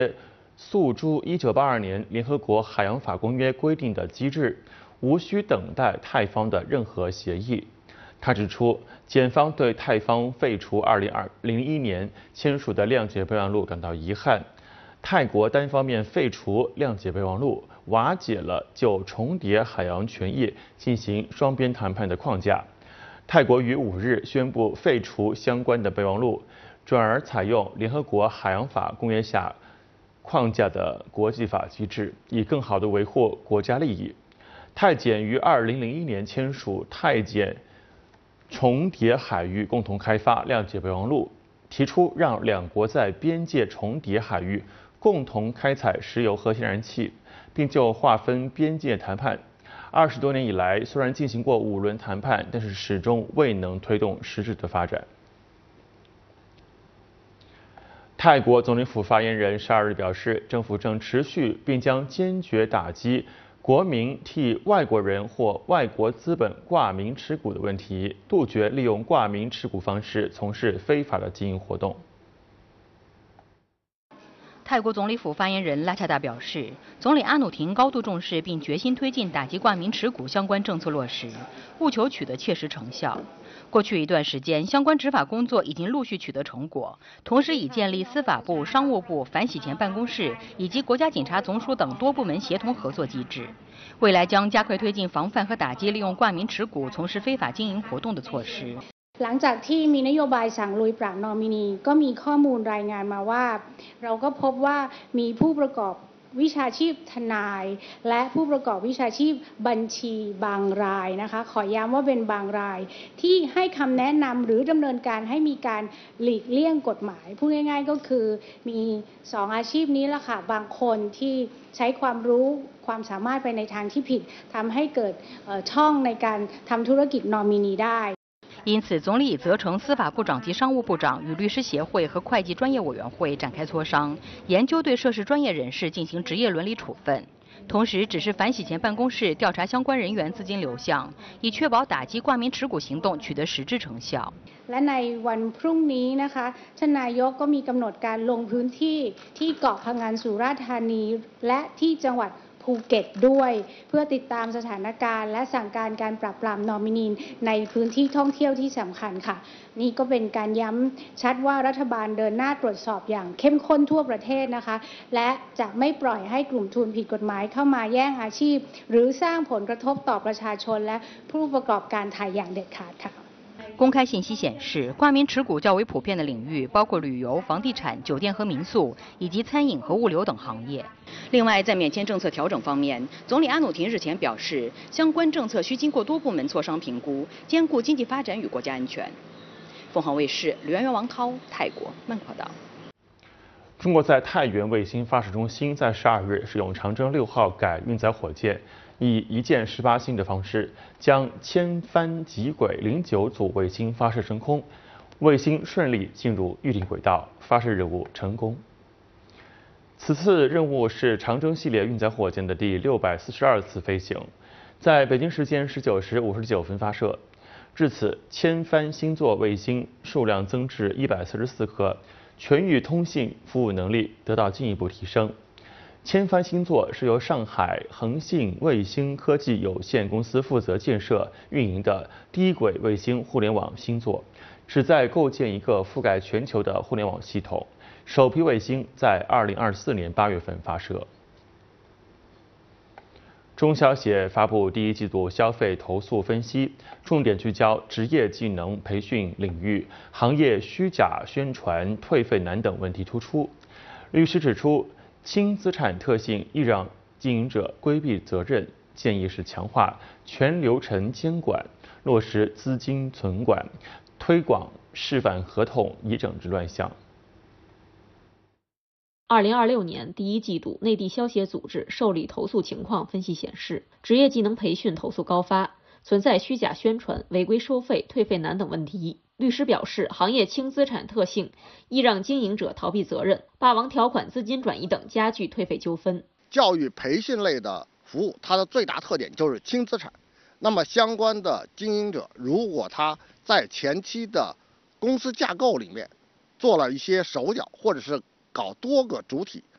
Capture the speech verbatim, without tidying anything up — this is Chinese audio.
诉诸一九八二年联合国海洋法公约规定的机制，无需等待泰方的任何协议。他指出，检方对泰方废除二零零一年签署的谅解备忘录感到遗憾。泰国单方面废除谅解备忘录，瓦解了就重叠海洋权益进行双边谈判的框架。泰国于五日宣布废除相关的备忘录，转而采用联合国海洋法公约下框架的国际法机制，以更好地维护国家利益。泰检于二零零一年签署泰检重叠海域共同开发谅解备忘录，提出让两国在边界重叠海域共同开采石油和天然气，并就划分边界谈判。二十多年以来，虽然进行过五轮谈判，但是始终未能推动实质的发展。泰国总理府发言人十二日表示，政府正持续并将坚决打击国民替外国人或外国资本挂名持股的问题，杜绝利用挂名持股方式从事非法的经营活动。 泰国总理府发言人拉恰达表示，总理阿努廷高度重视并决心推进打击挂名持股相关政策落实，务求取得切实成效。过去一段时间，相关执法工作已经陆续取得成果，同时已建立司法部、商务部、反洗钱办公室以及国家警察总署等多部门协同合作机制。未来将加快推进防范和打击利用挂名持股从事非法经营活动的措施。 หลังจากที่มีนโยบายสั่งลุยปราบนอมินีก็มีข้อมูลรายงานมาว่าเราก็พบว่ามีผู้ประกอบวิชาชีพทนายและผู้ประกอบวิชาชีพบัญชีบางรายนะคะขอย้ำว่าเป็นบางรายที่ให้คำแนะนำหรือดำเนินการให้มีการหลีกเลี่ยงกฎหมายพูดง่ายๆก็คือมีสองอาชีพนี้ละค่ะบางคนที่ใช้ความรู้ความสามารถไปในทางที่ผิดทำให้เกิดช่องในการทำธุรกิจนอมินีได้因此，总理已责成司法部长及商务部长与律师协会和会计专业委员会展开磋商，研究对涉事专业人士进行职业伦理处分。同时，指示反洗钱办公室调查相关人员资金流向，以确保打击挂名持股行动取得实质成效。 และในวันพรุ่งนี้นะคะท่านนายกก็มีกำหนดการลงพื้นที่ที่เกาะพะงันสุราษฎร์ธานีและที่จังหวัด ภูเก็ตด้วยเพื่อติดตามสถานการณ์และสั่งการการปราบปรามนอมินีในพื้นที่ท่องเที่ยวที่สำคัญค่ะนี่ก็เป็นการย้ำชัดว่ารัฐบาลเดินหน้าตรวจสอบอย่างเข้มข้นทั่วประเทศนะคะและจะไม่ปล่อยให้กลุ่มทุนผิดกฎหมายเข้ามาแย่งอาชีพหรือสร้างผลกระทบต่อประชาชนและผู้ประกอบการไทยอย่างเด็ดขาดค่ะ公开信息显示，挂名持股较为普遍的领域包括旅游、房地产、酒店和民宿，以及餐饮和物流等行业。另外，在免签政策调整方面，总理阿努廷日前表示，相关政策需经过多部门磋商评估，兼顾经济发展与国家安全。凤凰卫视吕媛媛、王涛，泰国曼谷报道。 中国在太原卫星发射中心在十二日使用长征六号改运载火箭。 以一箭十八星的方式，将千帆极轨零九组卫星发射升空，卫星顺利进入预定轨道，发射任务成功。此次任务是长征系列运载火箭的第六百四十二次飞行，在北京时间十九时五十九分发射。至此，千帆星座卫星数量增至一百四十四颗，全域通信服务能力得到进一步提升。 千帆星座是由上海恒信卫星科技有限公司负责建设运营的低轨卫星互联网星座，旨在构建一个覆盖全球的互联网系统。首批卫星在二零二四年八月份发射。中消协发布第一季度消费投诉分析，重点聚焦职业技能培训领域，行业虚假宣传、退费难等问题突出。律师指出。 轻资产特性易让经营者规避责任，建议是强化全流程监管，落实资金存管，推广示范合同，以整治乱象。 二零二六年第一季度，内地消协组织受理投诉情况分析显示，职业技能培训投诉高发，存在虚假宣传、违规收费、退费难等问题。 律师表示，行业轻资产特性易让经营者逃避责任，霸王条款、资金转移等加剧退费纠纷。 教育培训类的服务，它的最大特点就是轻资产。那么相关的经营者，如果他在前期的公司架构里面做了一些手脚，或者是搞多个主体